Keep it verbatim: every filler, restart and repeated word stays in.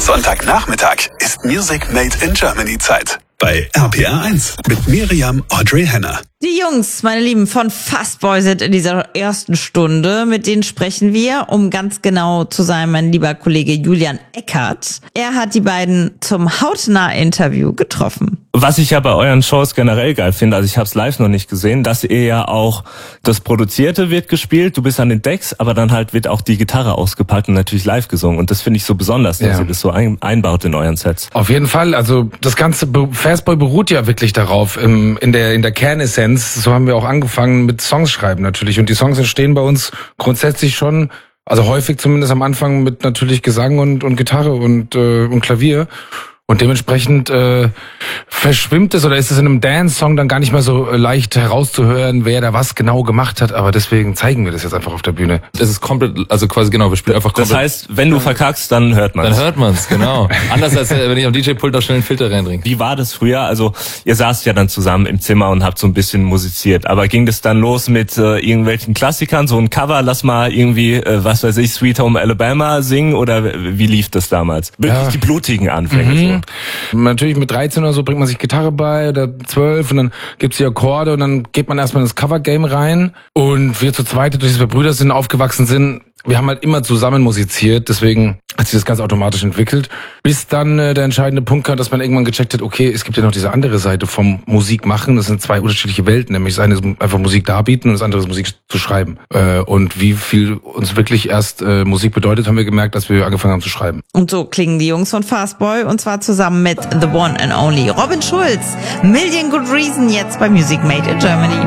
Sonntagnachmittag ist Music Made in Germany Zeit. Bei R P R eins mit Miriam Audrey Henner. Die Jungs, meine Lieben, von Fastboy sind in dieser ersten Stunde. Mit denen sprechen wir, um ganz genau zu sein, mein lieber Kollege Julian Eckert. Er hat die beiden zum Hautnah-Interview getroffen. Was ich ja bei euren Shows generell geil finde, also ich habe es live noch nicht gesehen, dass ihr ja auch, das Produzierte wird gespielt, du bist an den Decks, aber dann halt wird auch die Gitarre ausgepackt und natürlich live gesungen. Und das finde ich so besonders, dass ja. ihr das so ein, einbaut in euren Sets. Auf jeden Fall, also das ganze Fastboy beruht ja wirklich darauf, im, in der in der Kernessenz. So haben wir auch angefangen mit Songs schreiben natürlich. Und die Songs entstehen bei uns grundsätzlich schon, also häufig zumindest am Anfang mit natürlich Gesang und und Gitarre und äh, und Klavier. Und dementsprechend äh, verschwimmt es oder ist es in einem Dance-Song dann gar nicht mehr so leicht herauszuhören, wer da was genau gemacht hat. Aber deswegen zeigen wir das jetzt einfach auf der Bühne. Das ist komplett, also quasi genau, wir spielen einfach komplett. Das heißt, wenn du verkackst, dann hört man's. Dann hört man's, genau. Anders als wenn ich am D J-Pult auch schnell einen Filter reindringe. Wie war das früher? Also ihr saßt ja dann zusammen im Zimmer und habt so ein bisschen musiziert. Aber ging das dann los mit äh, irgendwelchen Klassikern, so ein Cover, lass mal irgendwie, äh, was weiß ich, Sweet Home Alabama singen? Oder wie lief das damals? Wirklich Ja. die blutigen Anfänge. Mhm. So. Natürlich mit dreizehn oder so bringt man sich Gitarre bei oder zwölf und dann gibt's die Akkorde und dann geht man erstmal ins Cover-Game rein. Und wir zu zweit, durch das wir Brüder sind, aufgewachsen sind, wir haben halt immer zusammen musiziert, deswegen hat sich das ganz automatisch entwickelt. Bis dann äh, der entscheidende Punkt kam, dass man irgendwann gecheckt hat, okay, es gibt ja noch diese andere Seite vom Musik machen. Das sind zwei unterschiedliche Welten, nämlich das eine ist einfach Musik darbieten und das andere ist Musik zu schreiben. Äh, und wie viel uns wirklich erst äh, Musik bedeutet, haben wir gemerkt, als wir angefangen haben zu schreiben. Und so klingen die Jungs von Fastboy und zwar zusammen mit The One and Only Robin Schulz. Million Good Reason jetzt bei Music Made in Germany.